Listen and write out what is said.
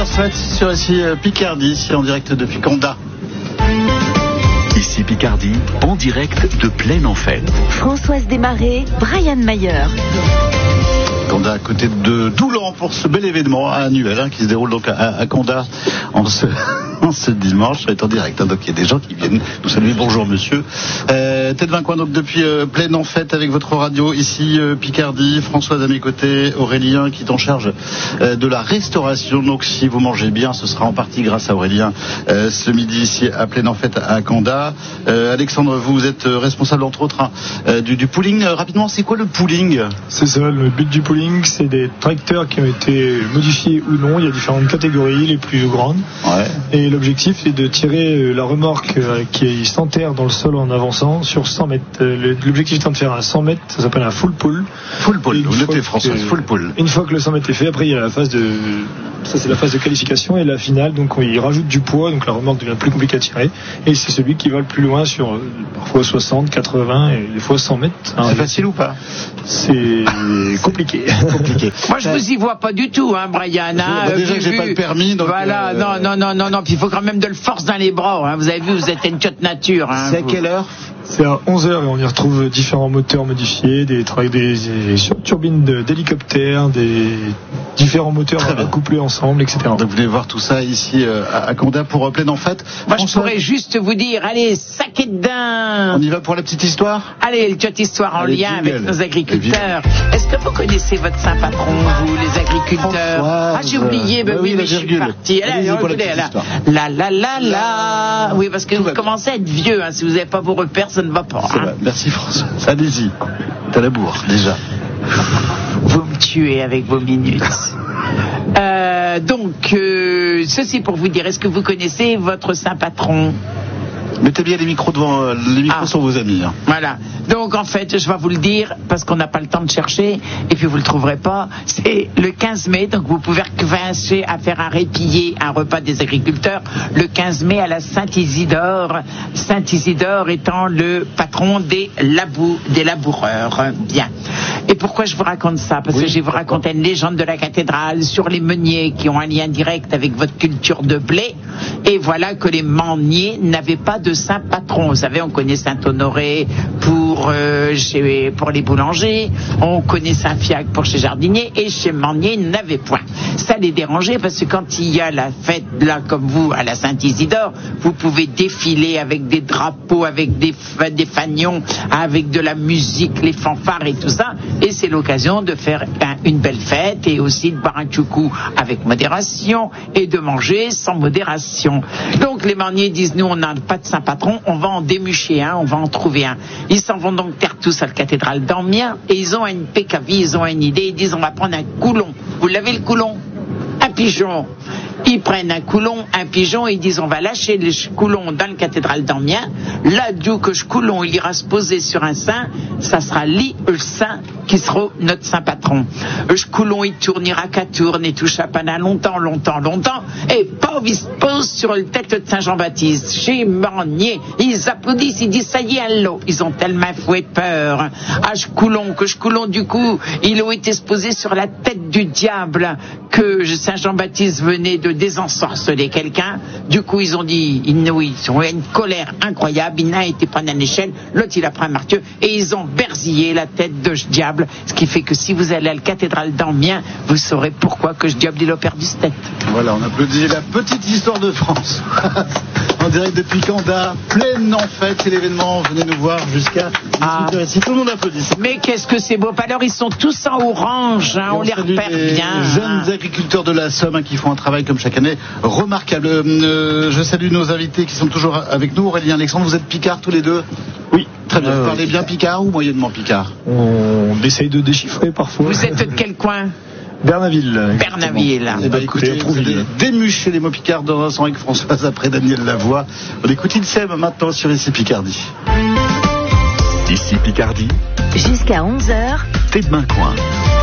Fête sur ici Picardie, ici en direct depuis Condat. Ici Picardie, en direct de Plaine en Fête. Françoise Desmarais, Brian Mayer. Condat à côté de Doulan pour ce bel événement annuel qui se déroule donc à Condat en ce dimanche. Ça va être en direct, donc il y a des gens qui viennent nous saluer. Bonjour monsieur. Tête d'un coin donc depuis Plaine en Fête avec votre radio ici Picardie. Françoise à mes côtés, Aurélien qui est en charge de la restauration. Donc si vous mangez bien, ce sera en partie grâce à Aurélien ce midi ici à Plaine en Fête à Condat. Alexandre, vous êtes responsable entre autres du pooling. Rapidement, c'est quoi le pooling? C'est ça, le but du pooling, c'est des tracteurs qui ont été modifiés ou non. Il y a différentes catégories, les plus grandes. Ouais. Et l'objectif est de tirer la remorque qui s'enterre dans le sol en avançant sur 100 mètres. L'objectif étant de faire un 100 mètres, ça s'appelle un full pull. Full pull, vous notez Françoise, full pull. Une fois que le 100 mètres est fait, après il y a la phase de... Ça c'est la phase de qualification et la finale, donc il rajoute du poids, donc la remorque devient plus compliquée à tirer. Et c'est celui qui va le plus loin sur parfois 60, 80 et des fois 100 mètres. C'est facile ou pas? C'est compliqué. Moi je vous y vois pas du tout, Brian. Déjà que j'ai pas le permis, donc voilà, non. Puis il faut quand même de le force dans les bras. Vous avez vu, vous êtes une tiote nature. C'est à quelle heure? C'est à 11h et on y retrouve différents moteurs modifiés, des turbines d'hélicoptères, des différents moteurs couplés ensemble, etc. Donc vous venez voir tout ça ici à Condat pour Plaine en Fête. Moi je pourrais juste vous dire, allez, saquez dedans. On y va pour la petite histoire? Allez, le petite histoire en lien avec nos agriculteurs. Est-ce que vous connaissez votre saint patron, vous, les agriculteurs? Françoise, j'ai oublié, oui, mais je suis parti. La. Oui, parce que vous commencez à être vieux, si vous n'avez pas vos repères, ça ne va pas. Merci François. Allez-y. T'as la bourre, déjà. Vous me tuez avec vos minutes. Ceci pour vous dire, est-ce que vous connaissez votre saint patron? Mettez bien les micros devant, les micros sont vos amis. Voilà. Donc en fait, je vais vous le dire parce qu'on n'a pas le temps de chercher et puis vous le trouverez pas. C'est le 15 mai, donc vous pouvez commencer à faire un répillé, un repas des agriculteurs le 15 mai à la Saint-Isidore. Saint-Isidore étant le patron des laboureurs. Bien. Et pourquoi je vous raconte ça? Parce que je vais vous raconter une légende de la cathédrale sur les meuniers qui ont un lien direct avec votre culture de blé. Et voilà que les meuniers n'avaient pas de saint patron. Vous savez, on connaît Saint-Honoré pour les boulangers, on connaît Saint-Fiacre pour chez jardiniers, et chez meunier, ils n'avaient point. Ça les dérangeait parce que quand il y a la fête là comme vous à la Saint-Isidore, vous pouvez défiler avec des drapeaux, avec des fanions, avec de la musique, les fanfares et tout ça, et c'est l'occasion de faire une belle fête et aussi de boire un choucou avec modération et de manger sans modération. Donc les meuniers disent, nous on n'a pas de saint patron, on va en démucher un, on va en trouver un. Ils s'en vont donc terre tous à la cathédrale d'Amiens et ils ont une PKV, ils ont une idée, ils disent on va prendre un coulon. Vous l'avez le coulon? Un pigeon. Ils prennent un coulon, un pigeon, et ils disent on va lâcher le coulon dans la cathédrale d'Amiens. Là, d'où que ce coulon il ira se poser sur un saint, ça sera le saint qui sera notre saint patron. Ce coulon il tournera qu'à tourne et touche à pendant longtemps, et pas il se pose sur le tête de Saint Jean-Baptiste. Chez Meunier, ils applaudissent, ils disent ça y est, allô. Ils ont tellement fouet de peur. Ce coulon du coup, il a été posé sur la tête du diable que Saint Jean-Baptiste venait de désensorceler quelqu'un. Du coup, ils ont dit, ils ont eu une colère incroyable. Il n'a été prendre une échelle, l'autre il a pris un marteau et ils ont berzillé la tête de ce diable. Ce qui fait que si vous allez à la cathédrale d'Amiens, vous saurez pourquoi que ce diable il a perdu sa tête. Voilà, on applaudit la petite histoire de France. En direct depuis Condat, Plaine en Fête, c'est l'événement. Venez nous voir jusqu'à 18h ici. Tout le monde applaudit. Mais qu'est-ce que c'est beau. Alors ils sont tous en orange, on les repère bien. Jeunes agriculteurs de la Somme qui font un travail comme chaque année remarquable. Je salue nos invités qui sont toujours avec nous. Aurélien, Alexandre, vous êtes Picard tous les deux? Oui. Très bien. Vous parlez bien Picard ou moyennement Picard? On essaye de déchiffrer parfois. Vous êtes de quel coin? Bernaville. Écoutez, vous allez démucher les mots Picard dans un instant avec Françoise après Daniel Lavoie. On écoute INSEM maintenant sur Ici Picardie. Ici Picardie. Jusqu'à 11h. Tête d'un coin.